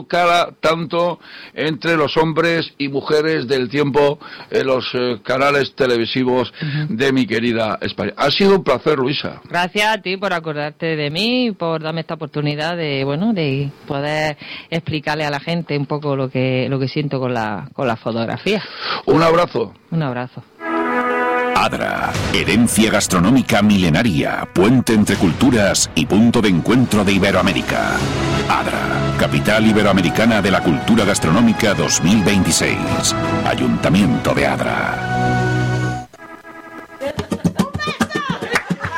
cala tanto entre los hombres y mujeres del tiempo en los canales televisivos de mi querida España. Ha sido un placer, Luisa. Gracias a ti por acordarte de mí y por darme esta oportunidad de poder explicarle a la gente un poco lo que siento con la fotografía. Un abrazo. Un abrazo. Adra, herencia gastronómica milenaria, puente entre culturas y punto de encuentro de Iberoamérica. Adra, capital iberoamericana de la cultura gastronómica 2026. Ayuntamiento de Adra.